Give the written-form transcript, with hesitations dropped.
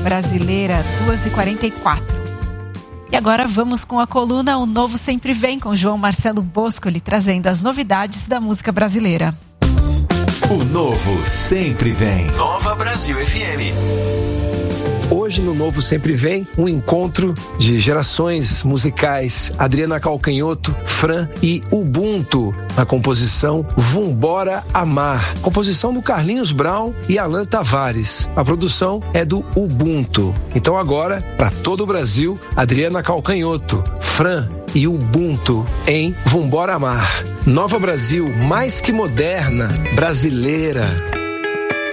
brasileira, 2h44. E agora vamos com a coluna O Novo Sempre Vem, com João Marcelo Boscoli, trazendo as novidades da música brasileira. O Novo Sempre Vem. Nova Brasil FM. Hoje no Novo Sempre Vem, um encontro de gerações musicais. Adriana Calcanhoto, Fran e Ubuntu, na composição Vumbora Amar. Composição do Carlinhos Brown e Alan Tavares. A produção é do Ubuntu. Então agora, para todo o Brasil, Adriana Calcanhoto, Fran e Ubuntu em Vumbora Amar. Nova Brasil, mais que moderna, brasileira.